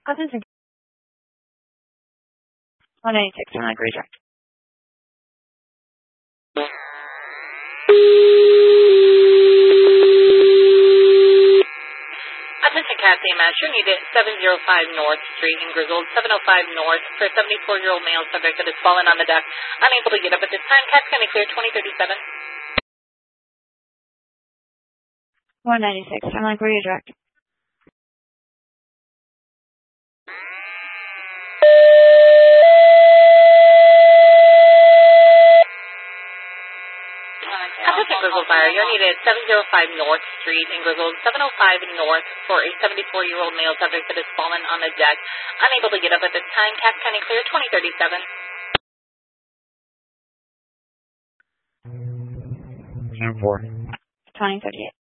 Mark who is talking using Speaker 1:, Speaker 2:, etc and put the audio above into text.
Speaker 1: Attention. 196, turn on redirect.
Speaker 2: Attention Cat Mass, you're needed 705 North Street in Grizzled, 705 North for a 74-year-old male subject that has fallen on the deck, unable to get up at this time. Cat's going to clear 2037.
Speaker 1: 196, turn on redirect.
Speaker 2: Attention Grizzled Fire, you're needed 705 North Street in Grizzled, 705 North for a 74-year-old male subject that has fallen on the deck, unable to get up at this time. Cat's going to clear 2037.
Speaker 1: 2038.